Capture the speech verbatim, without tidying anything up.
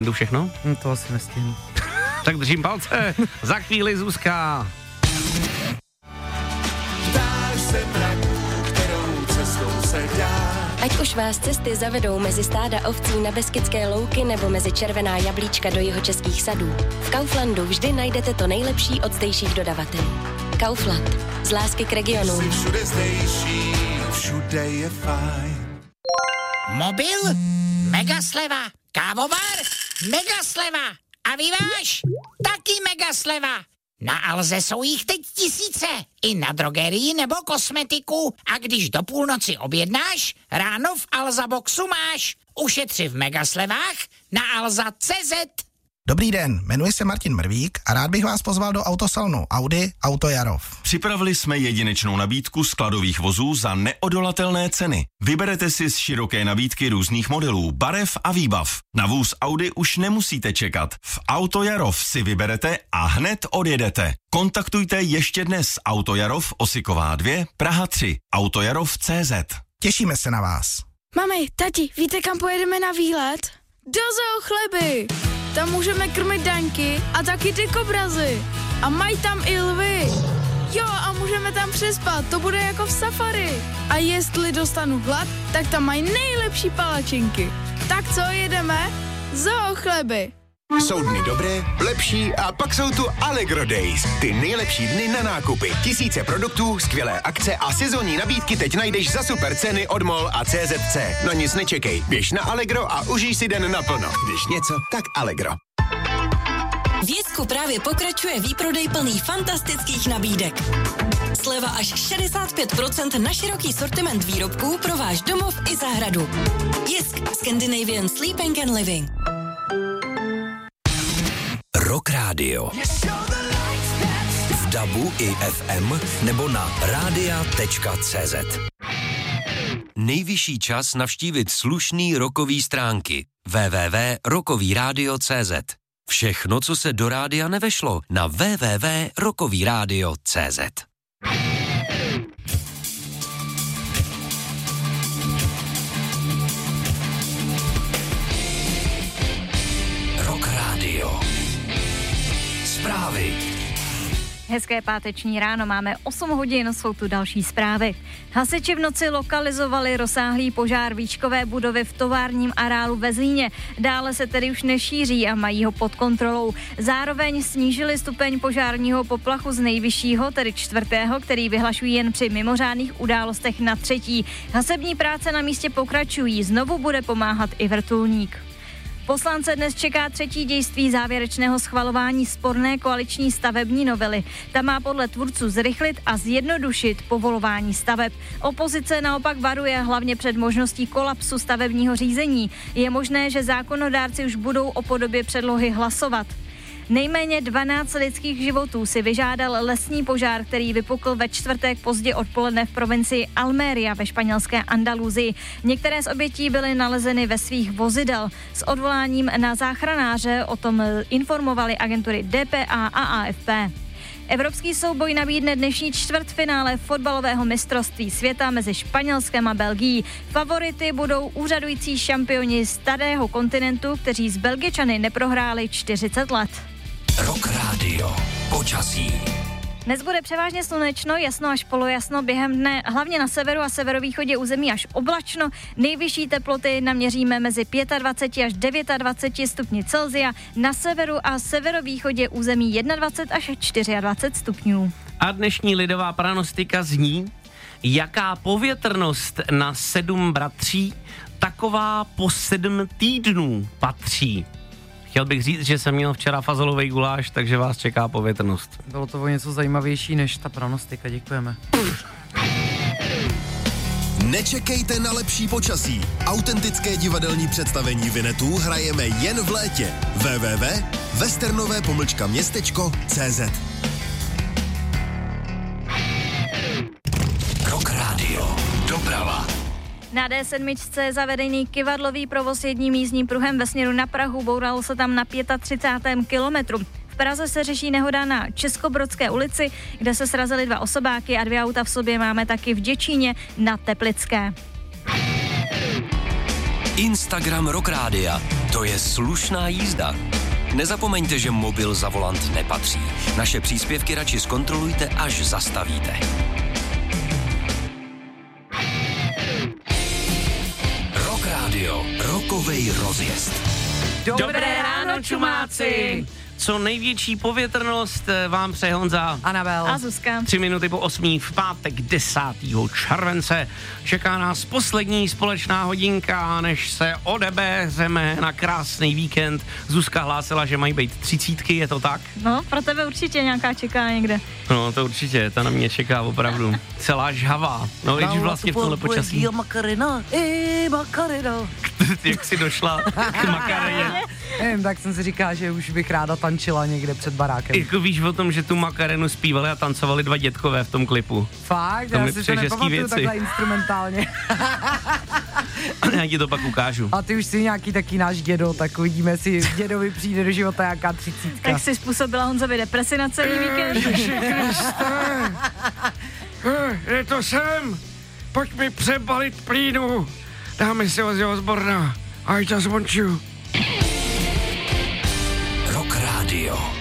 Jdu všechno? No to asi nestihnu. Tak držím palce. Za chvíli Zuzka. Ať už vás cesty zavedou mezi stáda ovcí na Beskydské louky nebo mezi červená jablíčka do jihočeských sadů, v Kauflandu vždy najdete to nejlepší od zdejších dodavatelů. Kaufland. Z lásky k regionu. Všude zdejší, všude je fajn. Mobil? Mega sleva. Kávovar? Mega sleva. A vyváž? Taky mega sleva. Na Alze jsou jich teď tisíce. I na drogerii nebo kosmetiku. A když do půlnoci objednáš, ráno v Alza Boxu máš. Ušetři v megaslevách na alza tečka cé zet. Dobrý den, jmenuji se Martin Mrvík a rád bych vás pozval do autosalonu Audi Auto Jarov. Připravili jsme jedinečnou nabídku skladových vozů za neodolatelné ceny. Vyberete si z široké nabídky různých modelů, barev a výbav. Na vůz Audi už nemusíte čekat. V Auto Jarov si vyberete a hned odjedete. Kontaktujte ještě dnes Auto Jarov, Osiková dva, Praha tři, autojarov tečka cé zet. Těšíme se na vás. Mami, tati, víte, kam pojedeme na výlet? Do Zoo Chleby. Tam můžeme krmit daňky a taky ty kobrazy. A mají tam i lvy. Jo, a můžeme tam přespat, to bude jako v safari. A jestli dostanu hlad, tak tam mají nejlepší palačinky. Tak co, jedeme? Zoo Chleby. Jsou dny dobré, lepší a pak jsou tu Allegro Days. Ty nejlepší dny na nákupy. Tisíce produktů, skvělé akce a sezónní nabídky teď najdeš za super ceny od MOL a C Z C. No nic nečekej, běž na Allegro a užij si den naplno. Když něco, tak Allegro. V Jesku právě pokračuje výprodej plný fantastických nabídek. Sleva až šedesát pět procent na široký sortiment výrobků pro váš domov i zahradu. Jesk, Scandinavian Sleeping and Living. Rock Radio. V dabu i F M nebo na radia tečka cé zet. Nejvyšší čas navštívit slušný rockový stránky w w w tečka rockový rádio tečka cé zet. Všechno, co se do rádia nevešlo, na w w w tečka rockový rádio tečka cé zet. Rock Radio. Zprávy. Hezké páteční ráno, máme osm hodin, jsou tu další zprávy. Hasiči v noci lokalizovali rozsáhlý požár výškové budovy v továrním areálu ve Zlíně. Dále se tedy už nešíří a mají ho pod kontrolou. Zároveň snížili stupeň požárního poplachu z nejvyššího, tedy čtvrtého, který vyhlašují jen při mimořádných událostech, na třetí. Hasební práce na místě pokračují, znovu bude pomáhat i vrtulník. Poslance dnes čeká třetí dějství závěrečného schvalování sporné koaliční stavební novely. Ta má podle tvůrců zrychlit a zjednodušit povolování staveb. Opozice naopak varuje hlavně před možností kolapsu stavebního řízení. Je možné, že zákonodárci už budou o podobě předlohy hlasovat. Nejméně dvanáct lidských životů si vyžádal lesní požár, který vypukl ve čtvrtek pozdě odpoledne v provincii Almeria ve španělské Andaluzii. Některé z obětí byly nalezeny ve svých vozidel. S odvoláním na záchranáře o tom informovali agentury D P A a A F P. Evropský souboj nabídne dnešní čtvrtfinále fotbalového mistrovství světa mezi Španělskem a Belgií. Favority budou úřadující šampioni starého kontinentu, kteří s Belgičany neprohráli čtyřicet let. Rock Radio. Počasí. Dnes bude převážně slunečno, jasno až polojasno, během dne hlavně na severu a severovýchodě území až oblačno. Nejvyšší teploty naměříme mezi dvacet pět až dvacet devět stupni Celsia, na severu a severovýchodě území dvacet jedna až dvacet čtyři stupňů. A dnešní lidová pranostika zní: jaká povětrnost na sedm bratří, taková po sedm týdnů patří. Chtěl bych říct, že jsem měl včera fazolový guláš, takže vás čeká povětrnost. Bylo to o něco zajímavější než ta pranostika, děkujeme. Nečekejte na lepší počasí. Autentické divadelní představení Vinetů hrajeme jen v létě. w w w tečka westernové pomlčka městečko tečka cé zet. Rock Radio. Doprava. Na D sedm je zavedený kyvadlový provoz jedním jízdním pruhem ve směru na Prahu, bouralo se tam na třicátém pátém kilometru. V Praze se řeší nehoda na Českobrodské ulici, kde se srazily dva osobáky a dvě auta v sobě máme taky v Děčíně na Teplické. Instagram Rock Rádia. To je slušná jízda. Nezapomeňte, že mobil za volant nepatří. Naše příspěvky radši zkontrolujte, až zastavíte. Rock Rádio. Rokovej rozjezd. Dobré ráno, čumáci! Co největší povětrnost vám přeje Honza. Anabel. A Zuzka. Tři minuty po osmí v pátek desátého července. Čeká nás poslední společná hodinka, než se odebereme na krásný víkend. Zuzka hlásila, že mají být třicítky, je to tak? No, pro tebe určitě nějaká čeká někde. No, to určitě, ta na mě čeká opravdu. Celá žhavá. No, když vlastně v tomhle počasí. Makarena, ej, makarena. Jak jsi došla k makareně? Nevím, tak jsem si říkala, že už bych ráda tančila někde před barákem. Jako víš o tom, že tu makarenu zpívali a tancovali dva dětkové v tom klipu. Fakt? To já mi si to přeje hezký nepamatuju věci. takhle instrumentálně. Já ti to pak ukážu. A ty už jsi nějaký taky náš dědo, tak uvidíme, si dědovi přijde do života jaká třicítka. Tak jsi způsobila Honzovi depresi na celý víkend. Je to sem! Pojď mi přebalit plínu. Dáme si Ozzy Osborna. I just want you. Rock Rádio.